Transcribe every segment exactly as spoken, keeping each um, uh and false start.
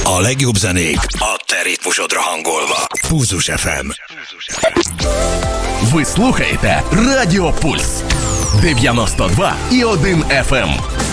A legjobb zenék a te ritmusodra hangolva. Pulzus ef em. Ви слухаєте Радіо Пульс дев'яносто два і один еф ем.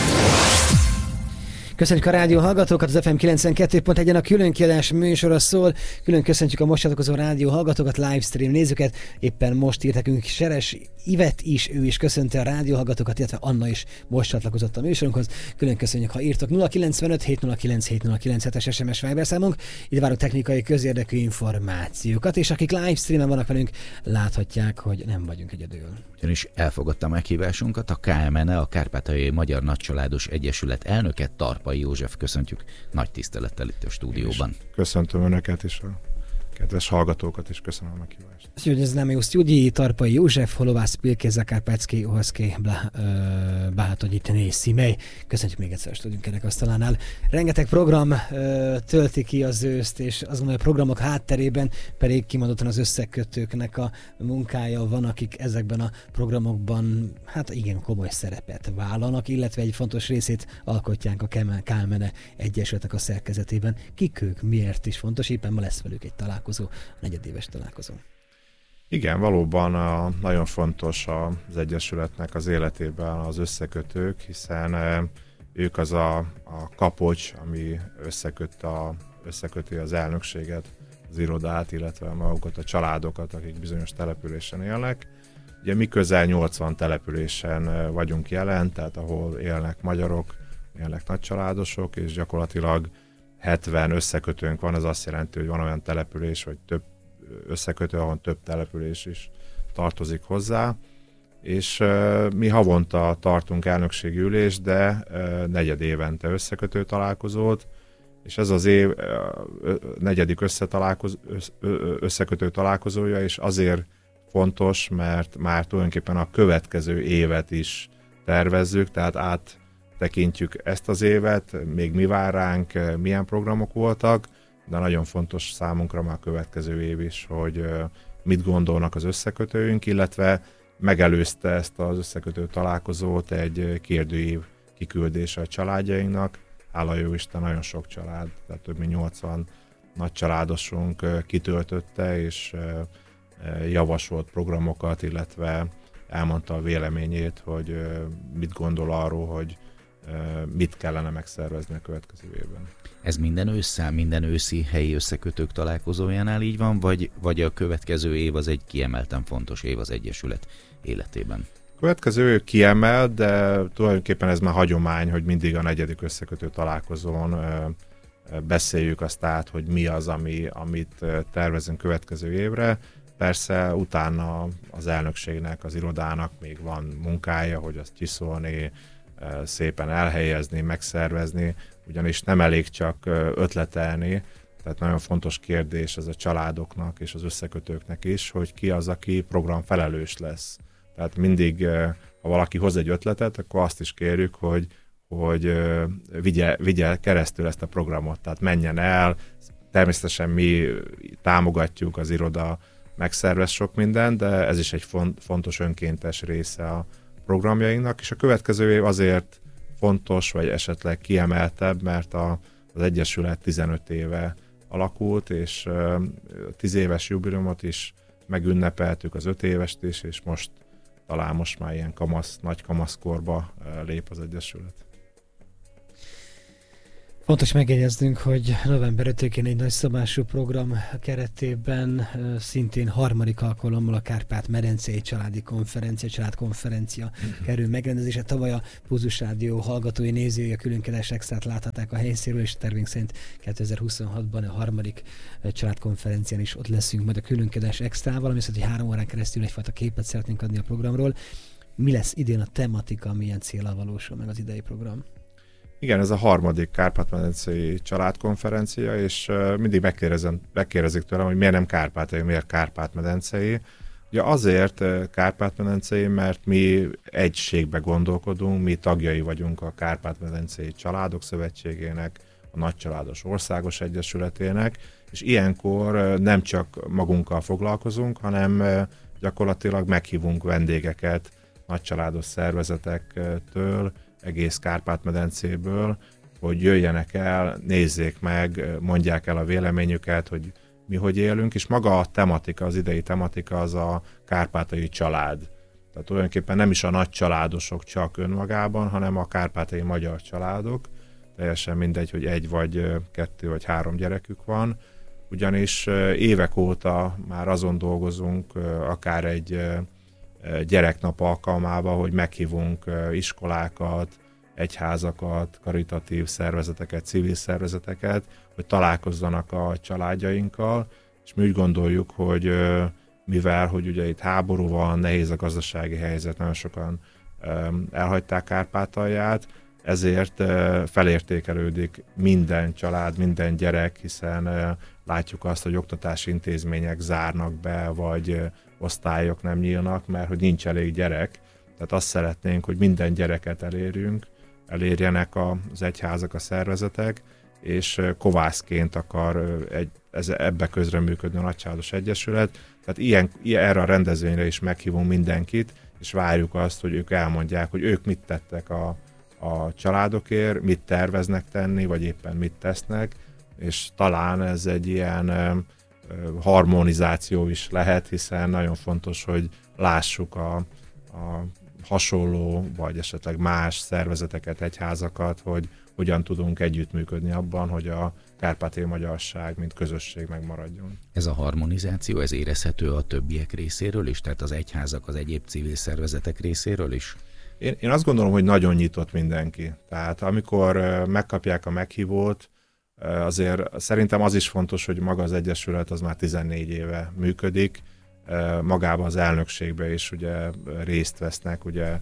Köszönjük a rádió hallgatókat, az ef em kilencvenkettő pont egyen a különkiadás műsora szól. Külön köszöntjük a most csatlakozó rádió hallgatókat, livestream nézőket. Éppen most írt nekünk Seres Ivet is, ő is köszönte a rádió hallgatókat, illetve Anna is most csatlakozott a műsorunkhoz. Külön köszönjük, ha írtok. Nulla kilencvenöt hét nulla kilenc hét nulla kilenc hetes es em es Viber számunk. Itt várunk technikai közérdekű információkat, és akik livestreamen vannak velünk, láthatják, hogy nem vagyunk egyedül. Ugyanis elfogadta meghívásunkat a ká em en e, a Kárpátaljai Magyar Nagycsaládos Egyesület elnöke, Tarpai József. Köszöntjük nagy tisztelettel itt a stúdióban. Köszöntöm Önöket és a kedves hallgatókat, és köszönöm a meghívást. Сегодня с нами у студии Тарпай József, holova spilke Zakárpátszki Uhaszki Báhatonyitné Szimej. Köszönjük még egyszer a stúdiunk kerekasztalánál. Rengeteg program ö, tölti ki az őszt, és azt gondolom, a programok hátterében pedig kimondottan az összekötőknek a munkája van, akik ezekben a programokban hát igen komoly szerepet vállalnak, illetve egy fontos részét alkotják a ká em en e Egyesületnek a szerkezetében. Kik ők, miért is fontos? Éppen ma lesz velük egy találkozó, a negyedéves találkozó. Igen, valóban a, nagyon fontos az Egyesületnek az életében az összekötők, hiszen e, ők az a, a kapocs, ami összeköt a, összeköti az elnökséget, az irodát, illetve magukat, a családokat, akik bizonyos településen élnek. Ugye mi közel nyolcvan településen vagyunk jelen, tehát ahol élnek magyarok, élnek nagycsaládosok, és gyakorlatilag hetven összekötőnk van, ez azt jelenti, hogy van olyan település, vagy több összekötő, ahol több település is tartozik hozzá, és uh, mi havonta tartunk elnökségi ülést, de uh, negyed évente összekötő találkozót, és ez az év uh, negyedik összetalálkoz, össz, összekötő találkozója, és azért fontos, mert már tulajdonképpen a következő évet is tervezzük, tehát áttekintjük ezt az évet, még mi vár ránk, milyen programok voltak, de nagyon fontos számunkra már a következő év is, hogy mit gondolnak az összekötőink, illetve megelőzte ezt az összekötő találkozót egy kérdőív kiküldése a családjainknak. Hála jó Isten, nagyon sok család, tehát több mint nyolcvan nagy családosunk kitöltötte, és javasolt programokat, illetve elmondta a véleményét, hogy mit gondol arról, hogy mit kellene megszervezni a következő évben. Ez minden ősszel, minden őszi helyi összekötők találkozójánál így van, vagy, vagy a következő év az egy kiemelten fontos év az Egyesület életében? A következő év kiemelt, de tulajdonképpen ez már hagyomány, hogy mindig a negyedik összekötő találkozón beszéljük azt át, hogy mi az, ami, amit tervezünk következő évre. Persze utána az elnökségnek, az irodának még van munkája, hogy azt csiszolni, szépen elhelyezni, megszervezni, ugyanis nem elég csak ötletelni, tehát nagyon fontos kérdés ez a családoknak és az összekötőknek is, hogy ki az, aki programfelelős lesz. Tehát mindig, ha valaki hoz egy ötletet, akkor azt is kérjük, hogy, hogy vigye, vigye keresztül ezt a programot, tehát menjen el, természetesen mi támogatjuk, az iroda megszervez sok mindent, de ez is egy fontos önkéntes része a programjainknak, és a következő év azért fontos, vagy esetleg kiemeltebb, mert a, az Egyesület tizenöt éve alakult, és tíz éves jubileumot is megünnepeltük, az öt évest is, és most talán most már ilyen kamasz, nagy kamaszkorba lép az Egyesület. Fontos megjegyeznünk, hogy november ötödikén egy nagyszabású program keretében szintén harmadik alkalommal a Kárpát-medencei családi konferencia, családkonferencia uh-huh. kerül megrendezésre. Tavaly a Pulzus Rádió hallgatói, nézői a különkiadás extrát láthatták a helyszínről, és tervünk szerint kétezer-huszonhatban a harmadik családkonferencián is ott leszünk majd a különkiadás extrával, ami szerint, hogy három órán keresztül egyfajta képet szeretnénk adni a programról. Mi lesz idén a tematika, milyen céllal valósul meg az idei program? Igen, ez a harmadik Kárpát-medencei családkonferencia, és mindig megkérdezik tőlem, hogy miért nem Kárpátaljai, miért Kárpát-medencei. Ugye azért Kárpát-medencei, mert mi egységbe gondolkodunk, mi tagjai vagyunk a Kárpát-medencei Családok Szövetségének, a Nagycsaládos Országos Egyesületének, és ilyenkor nem csak magunkkal foglalkozunk, hanem gyakorlatilag meghívunk vendégeket nagycsaládos szervezetektől, egész Kárpát-medencéből, hogy jöjjenek el, nézzék meg, mondják el a véleményüket, hogy mi hogy élünk, és maga a tematika, az idei tematika az a kárpátaljai család. Tehát tulajdonképpen nem is a nagy családosok csak önmagában, hanem a kárpátaljai magyar családok. Teljesen mindegy, hogy egy vagy kettő vagy három gyerekük van, ugyanis évek óta már azon dolgozunk, akár egy gyereknap alkalmával, hogy meghívunk iskolákat, egyházakat, karitatív szervezeteket, civil szervezeteket, hogy találkozzanak a családjainkkal, és mi úgy gondoljuk, hogy mivel, hogy ugye itt háború van, nehéz a gazdasági helyzet, nagyon sokan elhagyták Kárpátalját, ezért felértékelődik minden család, minden gyerek, hiszen látjuk azt, hogy oktatási intézmények zárnak be, vagy osztályok nem nyílnak, mert hogy nincs elég gyerek. Tehát azt szeretnénk, hogy minden gyereket elérjünk, elérjenek az egyházak, a szervezetek, és kovászként akar egy, ez, ebbe közreműködni a Nagycsaládos Egyesület. Tehát ilyen, ilyen, erre a rendezvényre is meghívunk mindenkit, és várjuk azt, hogy ők elmondják, hogy ők mit tettek a, a családokért, mit terveznek tenni, vagy éppen mit tesznek, és talán ez egy ilyen ö, harmonizáció is lehet, hiszen nagyon fontos, hogy lássuk a, a hasonló, vagy esetleg más szervezeteket, egyházakat, hogy hogyan tudunk együttműködni abban, hogy a kárpátaljai magyarság, mint közösség megmaradjon. Ez a harmonizáció, ez érezhető a többiek részéről is, tehát az egyházak, az egyéb civil szervezetek részéről is? Én, én azt gondolom, hogy nagyon nyitott mindenki. Tehát amikor megkapják a meghívót, azért szerintem az is fontos, hogy maga az Egyesület az már tizennégy éve működik, magában az elnökségben is ugye részt vesznek, ugye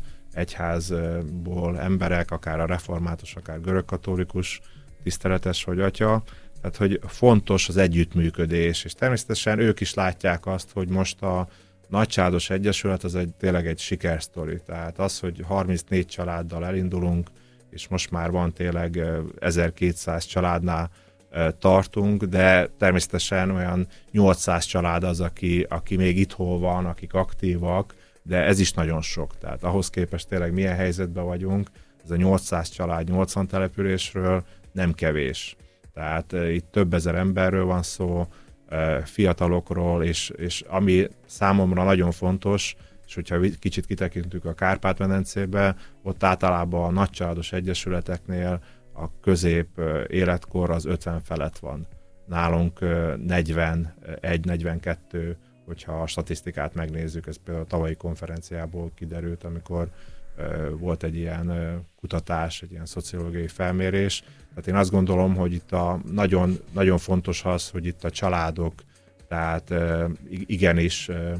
egyházból emberek, akár a református, akár görögkatolikus tiszteletes vagy atya, tehát hogy fontos az együttműködés, és természetesen ők is látják azt, hogy most a Nagycsaládos Egyesület az egy, tényleg egy sikersztori, tehát az, hogy harmincnégy családdal elindulunk, és most már van tényleg ezerkétszáz családnál tartunk, de természetesen olyan nyolcszáz család az, aki, aki még itthon van, akik aktívak, de ez is nagyon sok. Tehát ahhoz képest tényleg milyen helyzetben vagyunk, ez a nyolcszáz család nyolcvan településről nem kevés. Tehát uh, itt több ezer emberről van szó, uh, fiatalokról, és, és ami számomra nagyon fontos, és hogyha kicsit kitekintünk a Kárpát-medencébe, ott általában a nagycsaládos egyesületeknél a közép uh, életkor az ötven felett van. Nálunk uh, negyvenegy negyvenkettő, hogyha a statisztikát megnézzük, ez például a tavalyi konferenciából kiderült, amikor uh, volt egy ilyen uh, kutatás, egy ilyen szociológiai felmérés. Tehát én azt gondolom, hogy itt a nagyon, nagyon fontos az, hogy itt a családok, tehát uh, igenis uh,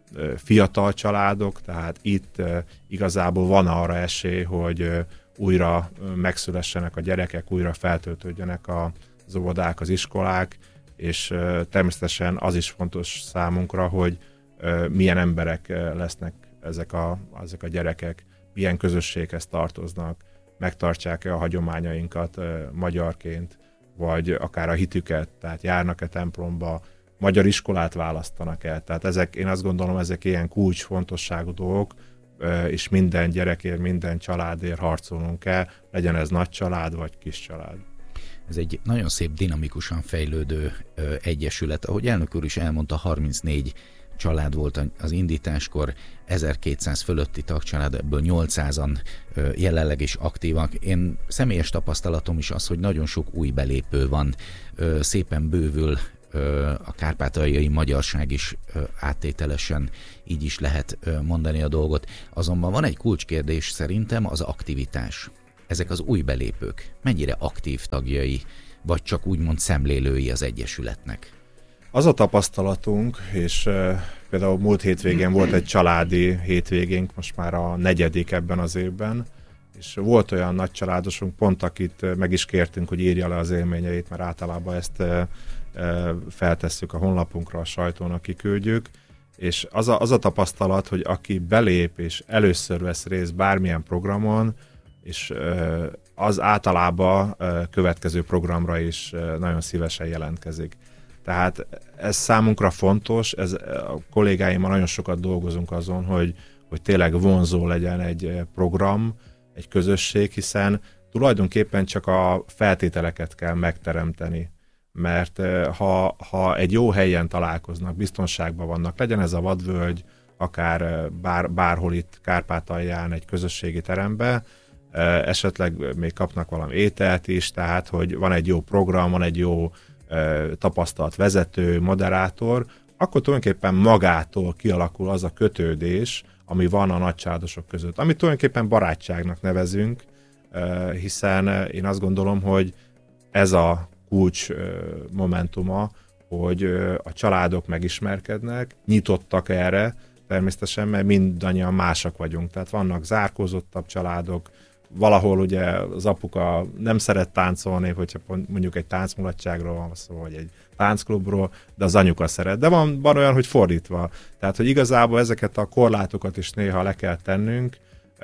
fiatal családok, tehát itt uh, igazából van arra esély, hogy uh, újra uh, megszülessenek a gyerekek, újra feltöltődjenek a, az óvodák, az iskolák, és uh, természetesen az is fontos számunkra, hogy uh, milyen emberek uh, lesznek ezek a, ezek a gyerekek, milyen közösséghez tartoznak, megtartják-e a hagyományainkat uh, magyarként, vagy akár a hitüket, tehát járnak-e templomba, magyar iskolát választanak el. Tehát ezek, én azt gondolom, ezek ilyen kulcsfontosságú dolgok, uh, és minden gyerekért, minden családért harcolnunk kell, legyen ez nagy család, vagy kis család. Ez egy nagyon szép, dinamikusan fejlődő ö, egyesület. Ahogy elnök úr is elmondta, harmincnégy család volt az indításkor, ezerkétszáz fölötti tagcsalád, ebből nyolcszázan ö, jelenleg is aktívak. Én személyes tapasztalatom is az, hogy nagyon sok új belépő van, ö, szépen bővül ö, a kárpátaljai magyarság is ö, áttételesen, így is lehet ö, mondani a dolgot. Azonban van egy kulcskérdés szerintem, az aktivitás. Ezek az új belépők mennyire aktív tagjai, vagy csak úgymond szemlélői az Egyesületnek? Az a tapasztalatunk, és uh, például múlt hétvégén volt egy családi hétvégénk, most már a negyedik ebben az évben, és volt olyan nagy családosunk, pont akit meg is kértünk, hogy írja le az élményeit, mert általában ezt uh, uh, feltesszük a honlapunkra, a sajtónak kiküldjük, és az a, az a tapasztalat, hogy aki belép és először vesz részt bármilyen programon, és az általában következő programra is nagyon szívesen jelentkezik. Tehát ez számunkra fontos, ez, a kollégáimmal nagyon sokat dolgozunk azon, hogy, hogy tényleg vonzó legyen egy program, egy közösség, hiszen tulajdonképpen csak a feltételeket kell megteremteni. Mert ha, ha egy jó helyen találkoznak, biztonságban vannak, legyen ez a vadvölgy, akár bár, bárhol itt Kárpátalján egy közösségi teremben, esetleg még kapnak valami ételt is, tehát hogy van egy jó program, van egy jó tapasztalt vezető, moderátor, akkor tulajdonképpen magától kialakul az a kötődés, ami van a nagycsaládosok között, amit tulajdonképpen barátságnak nevezünk, hiszen én azt gondolom, hogy ez a kulcs momentuma, hogy a családok megismerkednek, nyitottak erre, természetesen, mert mindannyian másak vagyunk. Tehát vannak zárkózottabb családok, valahol ugye az apuka nem szeret táncolni, hogyha mondjuk egy táncmulatságról van szó, vagy egy táncklubról, de az anyuka szeret. De van, van olyan, hogy fordítva. Tehát, hogy igazából ezeket a korlátokat is néha le kell tennünk.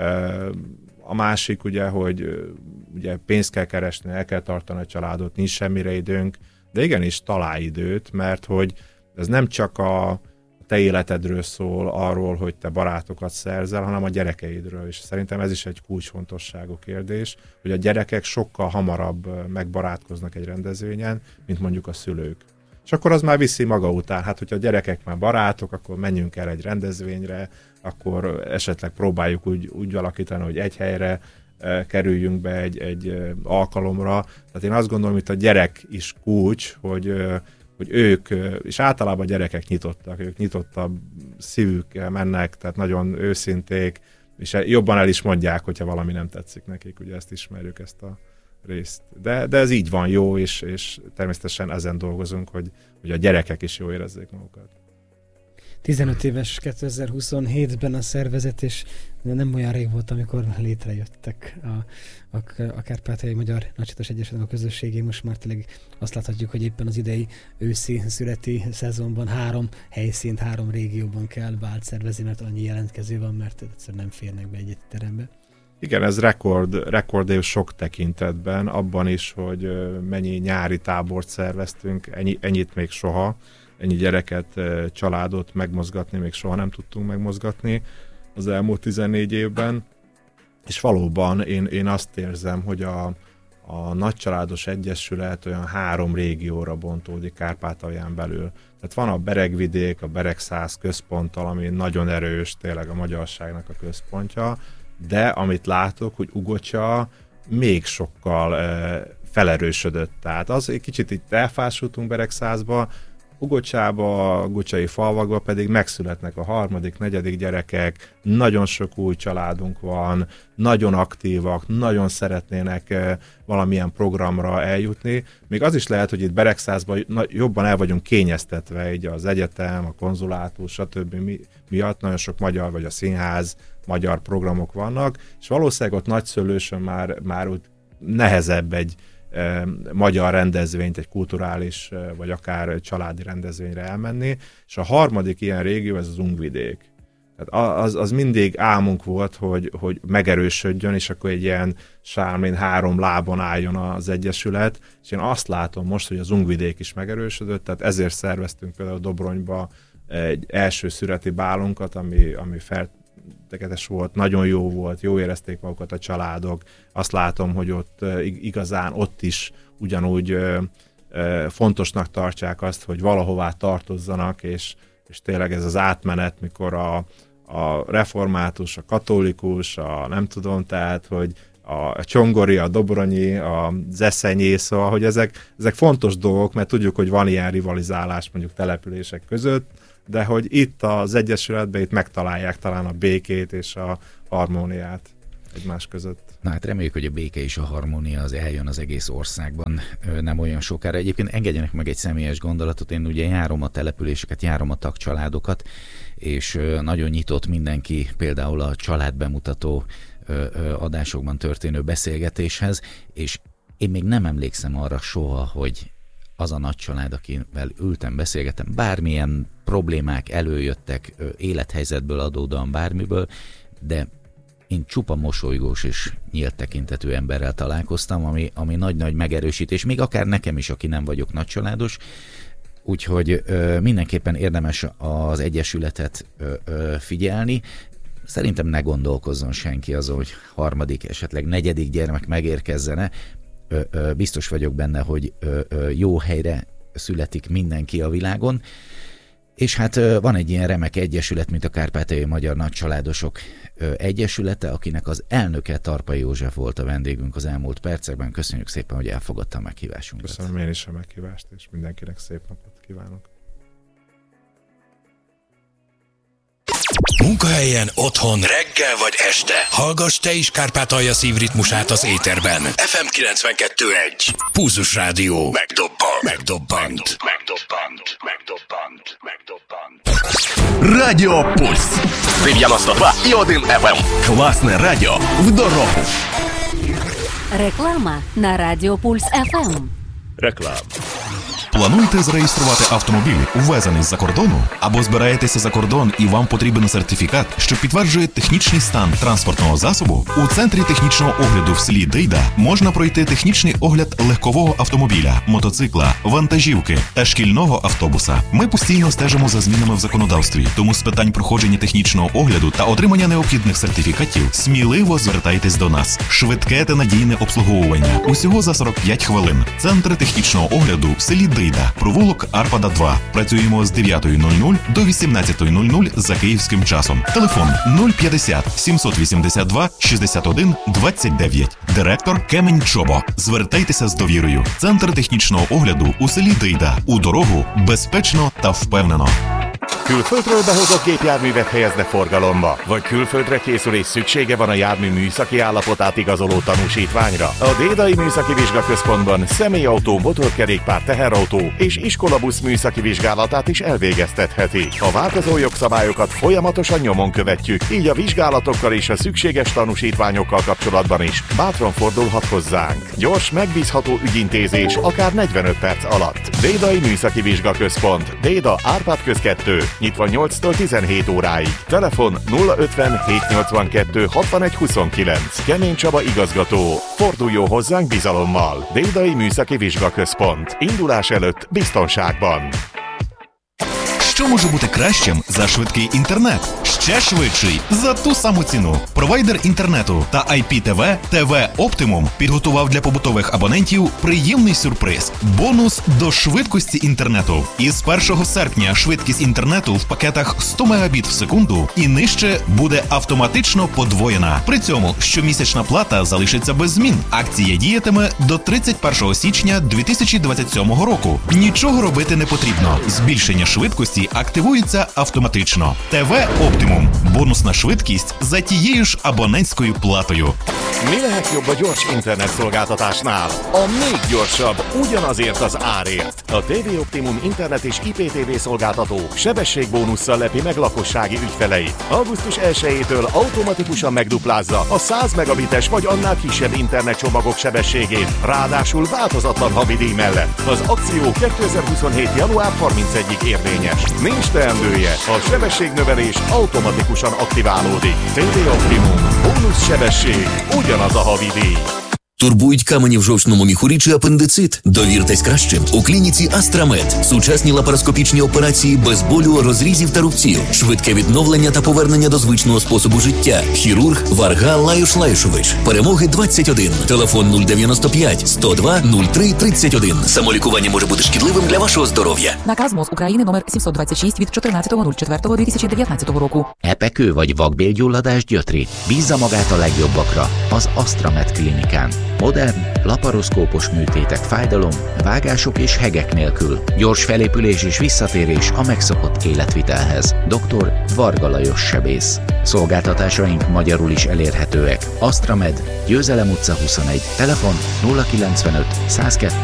A másik ugye, hogy ugye pénzt kell keresni, el kell tartani a családot, nincs semmire időnk, de igenis találj időt, mert hogy ez nem csak a te életedről szól, arról, hogy te barátokat szerzel, hanem a gyerekeidről is. Szerintem ez is egy kulcsfontosságú kérdés, hogy a gyerekek sokkal hamarabb megbarátkoznak egy rendezvényen, mint mondjuk a szülők. És akkor az már viszi maga után. Hát, hogyha a gyerekek már barátok, akkor menjünk el egy rendezvényre, akkor esetleg próbáljuk úgy, úgy alakítani, hogy egy helyre e, kerüljünk be egy, egy e, alkalomra. Tehát én azt gondolom, hogy a gyerek is kulcs, hogy e, hogy ők, és általában a gyerekek nyitottak, ők nyitottabb szívükkel mennek, tehát nagyon őszinték, és jobban el is mondják, hogyha valami nem tetszik nekik, ugye ezt ismerjük, ezt a részt. De, de ez így van jó, és, és természetesen ezen dolgozunk, hogy, hogy a gyerekek is jól érezzék magukat. tizenöt éves kétezer-huszonhétben a szervezet, és nem olyan rég volt, amikor létrejöttek a, a, a Kárpátaljai Magyar Nagycsaládos Egyesületnek a közösségé. Most már tényleg azt láthatjuk, hogy éppen az idei őszi szüreti szezonban három helyszínt, három régióban kell vált szervezni, mert annyi jelentkező van, mert egyszerűen nem férnek be egy terembe. Igen, ez rekord, rekordév sok tekintetben, abban is, hogy mennyi nyári tábort szerveztünk, ennyi, ennyit még soha. Ennyi gyereket, családot megmozgatni még soha nem tudtunk megmozgatni az elmúlt tizennégy évben, és valóban én, én azt érzem, hogy a, a Nagycsaládos Egyesület olyan három régióra bontódik Kárpátalján belül. Tehát van a Beregvidék, a Beregszász központtal, ami nagyon erős, tényleg a magyarságnak a központja, de amit látok, hogy Ugocsa még sokkal e, felerősödött. Tehát az egy kicsit itt elfásultunk Beregszászba, Ugocsába, a gucsai falvakba pedig megszületnek a harmadik, negyedik gyerekek, nagyon sok új családunk van, nagyon aktívak, nagyon szeretnének valamilyen programra eljutni. Még az is lehet, hogy itt Beregszászban jobban el vagyunk kényeztetve, így az egyetem, a konzulátus, stb. Miatt nagyon sok magyar, vagy a színház, magyar programok vannak, és valószínűleg ott Nagyszőlősön már, már úgy nehezebb egy magyar rendezvényt, egy kulturális, vagy akár családi rendezvényre elmenni, és a harmadik ilyen régió, ez az Ungvidék. Tehát az, az mindig álmunk volt, hogy, hogy megerősödjön, és akkor egy ilyen sármén három lábon álljon az Egyesület, és én azt látom most, hogy az Ungvidék is megerősödött, tehát ezért szerveztünk például Dobronyba egy első szüreti bálunkat, ami, ami fel teketes volt, nagyon jó volt, jó érezték magukat a családok. Azt látom, hogy ott igazán ott is ugyanúgy fontosnak tartják azt, hogy valahová tartozzanak, és, és tényleg ez az átmenet, mikor a, a református, a katolikus, a nem tudom, tehát, hogy a csongori, a dobronyi, a zeszenyé, szóval, hogy ezek, ezek fontos dolgok, mert tudjuk, hogy van ilyen rivalizálás mondjuk települések között, de hogy itt az Egyesületben itt megtalálják talán a békét és a harmóniát egymás között. Na hát reméljük, hogy a béke és a harmónia az eljön az egész országban nem olyan sokára. Egyébként engedjenek meg egy személyes gondolatot, én ugye járom a településeket, járom a tagcsaládokat, és nagyon nyitott mindenki például a családbemutató adásokban történő beszélgetéshez, és én még nem emlékszem arra soha, hogy az a nagy család, akivel ültem, beszélgetem, bármilyen problémák előjöttek élethelyzetből adódóan bármiből, de én csupa mosolygós és nyílt tekintetű emberrel találkoztam, ami, ami nagy-nagy megerősítés, még akár nekem is, aki nem vagyok nagycsaládos, úgyhogy ö, mindenképpen érdemes az Egyesületet ö, ö, figyelni. szerintem ne gondolkozzon senki azon, hogy harmadik, esetleg negyedik gyermek megérkezzene. Ö, ö, biztos vagyok benne, hogy ö, ö, jó helyre születik mindenki a világon. És hát ö, van egy ilyen remek egyesület, mint a Kárpátaljai Magyar Nagycsaládosok ö, Egyesülete, akinek az elnöke Tarpai József volt a vendégünk az elmúlt percekben. Köszönjük szépen, hogy elfogadta a meghívásunkat. Köszönöm én is a meghívást, és mindenkinek szép napot kívánok. Munkahelyen, otthon, reggel vagy este. Hallgass te is Kárpátalja szívritmusát az éterben. ef em kilencvenkettő egy. Pulzus Rádió. Megdobbant. Megdobbant. Megdobbant. Megdobbant. Megdobbant. Радио Пульс. девяносто два и один эф эм. Классное радио в дорогу. Реклама на Радіо Пульс еф ем. Реклама. Плануєте зареєструвати автомобіль, ввезений з-за кордону? Або збираєтеся за кордон і вам потрібен сертифікат, що підтверджує технічний стан транспортного засобу? У Центрі технічного огляду в селі Дейда можна пройти технічний огляд легкового автомобіля, мотоцикла, вантажівки та шкільного автобуса. Ми постійно стежимо за змінами в законодавстві, тому з питань проходження технічного огляду та отримання необхідних сертифікатів сміливо звертайтесь до нас. Швидке та надійне обслуговування. Усього за сорок п'ять хвилин. Центр технічного огляду в селі Дейда. Провулок Арпада два. Працюємо з дев'ятої нуль нуль до вісімнадцятої нуль нуль за київським часом. Телефон нуль п'ятдесят сімсот вісімдесят два шістдесят один двадцять дев'ять. Директор Кемень Чобо. Звертайтеся з довірою. Центр технічного огляду у селі Дейда. У дорогу безпечно та впевнено. Külföldről behozott gépjárművet helyezne forgalomba, vagy külföldre készül és szüksége van a jármű műszaki állapotát igazoló tanúsítványra. A Dédai Műszaki Vizsgaközpontban személyautó, motorkerékpár, teherautó és iskolabusz műszaki vizsgálatát is elvégeztetheti. A változó jogszabályokat folyamatosan nyomon követjük, így a vizsgálatokkal és a szükséges tanúsítványokkal kapcsolatban is bátran fordulhat hozzánk. Gyors, megbízható ügyintézés akár negyvenöt perc alatt. Dédai Műszaki Vizsgaközpont, Déda Árpád köz kettő, nyitva nyolctól tizenhét óráig. Telefon nulla ötven hétszáznyolcvankettő hatvanegy huszonkilenc. Kemény Csaba igazgató. Forduljon hozzánk bizalommal. Dédai Műszaki Vizsgaközpont. Indulás előtt biztonságban. Що може бути кращим за швидкий інтернет? Ще швидший за ту саму ціну. Провайдер інтернету та ай пі ті ві ті ві Optimum підготував для побутових абонентів приємний сюрприз – бонус до швидкості інтернету. Із першого серпня швидкість інтернету в пакетах сто мегабіт в секунду і нижче буде автоматично подвоєна. При цьому щомісячна плата залишиться без змін. Акція діятиме до тридцять першого січня дві тисячі двадцять сьомого року. Нічого робити не потрібно. Збільшення швидкості активується автоматично. ті ві Optimum. Бонусна швидкість за тією ж абонентською платою. Mi lehet jobb a gyors internetszolgáltatásnál? A még gyorsabb, ugyanazért az árért. A té vé Optimum internet és i pé té vé szolgáltató sebességbónusszal lepi meg lakossági ügyfeleit. augusztus elsejétől automatikusan megduplázza a száz megabites vagy annál kisebb internetcsomagok sebességét, ráadásul változatlan havidíj mellett. Az akció kétezer-huszonhét január harmincegyedikéig érvényes. Nincs teendője, a sebességnövelés automatikusan aktiválódik. té vé Optimum. Bónusz sebesség, ugyanaz a havidíj. Турбують камені в жовчному міхурі чи апендицит? Довіртесь кращим у клініці Астрамед. Сучасні лапароскопічні операції без болю, розрізів та рубців. Швидке відновлення та повернення до звичного способу життя. Хірург Варга Лаюш Лаюшович. Перемоги двадцять один. Телефон нуль дев'яносто п'ять сто два нуль три тридцять один. Самолікування може бути шкідливим для вашого здоров'я. Наказ МОЗ України номер сімсот двадцять шість від чотирнадцятого четвертого дві тисячі дев'ятнадцятого року. Epekő vagy vakbélgyulladás gyötrét? Bízza magát a legjobbakra, az Astramed klinikán. Modern, laparoszkópos műtétek fájdalom, vágások és hegek nélkül. Gyors felépülés és visszatérés a megszokott életvitelhez. doktor Varga Lajos sebész. Szolgáltatásaink magyarul is elérhetőek. Astramed, Győzelem utca huszonegy, telefon nulla kilencvenöt száz kettő